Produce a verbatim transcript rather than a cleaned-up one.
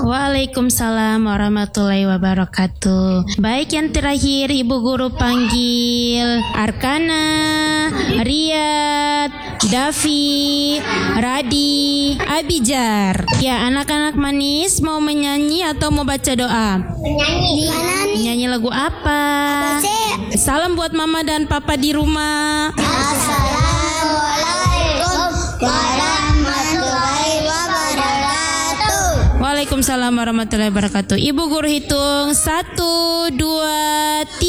Waalaikumsalam warahmatullahi wabarakatuh. Baik, yang terakhir Ibu Guru panggil Arkana, Riyad, Davi, Radi, Abijar. Ya, anak-anak manis mau menyanyi atau mau baca doa? Menyanyi. Menyanyi lagu apa? Salam buat mama dan papa di rumah. Assalamualaikum warahmatullahi wabarakatuh. Waalaikumsalam warahmatullahi wabarakatuh. Ibu Guru hitung satu, dua, tiga.